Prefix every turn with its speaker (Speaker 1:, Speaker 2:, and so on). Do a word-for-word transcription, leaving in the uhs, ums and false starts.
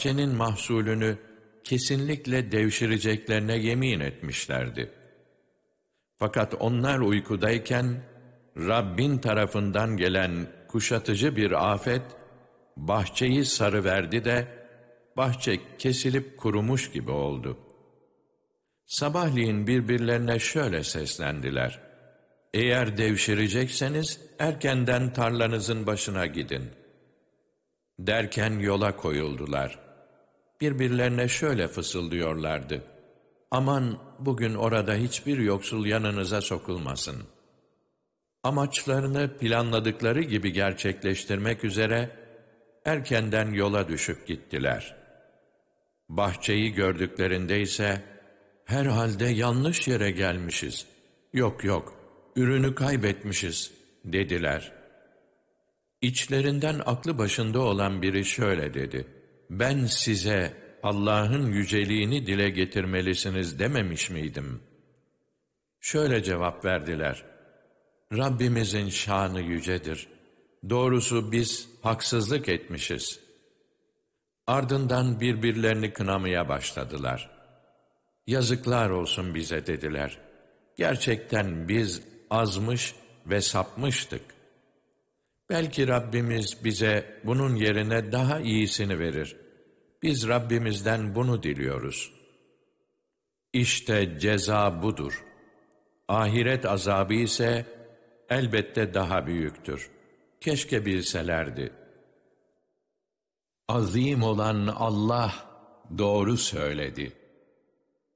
Speaker 1: bahçenin mahsulünü kesinlikle devşireceklerine yemin etmişlerdi. Fakat onlar uykudayken, Rabbin tarafından gelen kuşatıcı bir afet, bahçeyi sarıverdi de, bahçe kesilip kurumuş gibi oldu. Sabahleyin birbirlerine şöyle seslendiler: eğer devşirecekseniz, erkenden tarlanızın başına gidin. Derken yola koyuldular. Birbirlerine şöyle fısıldıyorlardı: aman bugün orada hiçbir yoksul yanınıza sokulmasın. Amaçlarını planladıkları gibi gerçekleştirmek üzere, erkenden yola düşüp gittiler. Bahçeyi gördüklerinde ise, herhalde yanlış yere gelmişiz. Yok yok, ürünü kaybetmişiz dediler. İçlerinden aklı başında olan biri şöyle dedi: ben size Allah'ın yüceliğini dile getirmelisiniz dememiş miydim? Şöyle cevap verdiler: Rabbimizin şanı yücedir. Doğrusu biz haksızlık etmişiz. Ardından birbirlerini kınamaya başladılar. Yazıklar olsun bize dediler. Gerçekten biz azmış ve sapmıştık. Belki Rabbimiz bize bunun yerine daha iyisini verir. Biz Rabbimizden bunu diliyoruz. İşte ceza budur. Ahiret azabı ise elbette daha büyüktür. Keşke bilselerdi. Azim olan Allah doğru söyledi.